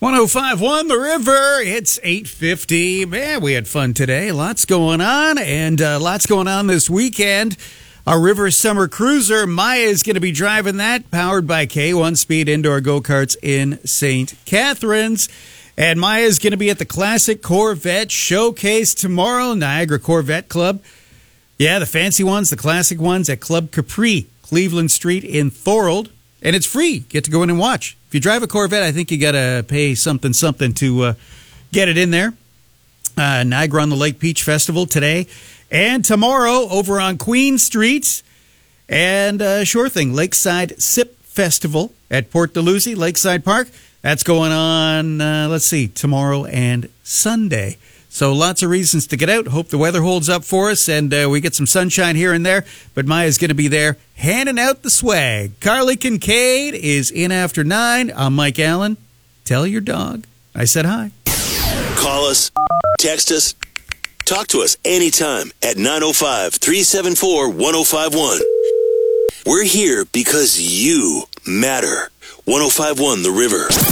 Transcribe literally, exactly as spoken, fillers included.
one oh five point one The River. It's eight fifty. Man, we had fun today. Lots going on, and uh, lots going on this weekend. Our River Summer Cruiser, Maya, is going to be driving that, powered by K one Speed Indoor Go-Karts in Saint Catharines. And Maya is going to be at the Classic Corvette Showcase tomorrow, Niagara Corvette Club. Yeah, the fancy ones, the classic ones at Club Capri, Cleveland Street in Thorold. And it's free. Get to go in and watch. If you drive a Corvette, I think you got to pay something, something to uh, get it in there. Uh, Niagara on the Lake Peach Festival today and tomorrow over on Queen Street. And uh, sure thing, Lakeside Sip Festival at Port Dalhousie, Lakeside Park. That's going on, uh, let's see, tomorrow and Sunday. So lots of reasons to get out. Hope the weather holds up for us and uh, we get some sunshine here and there. But Maya's going to be there handing out the swag. Carly Kincaid is in after nine. I'm Mike Allen. Tell your dog I said hi. Call us, text us, talk to us anytime at nine oh five, three seven four, one oh five one. We're here because you matter. one oh five point one The River.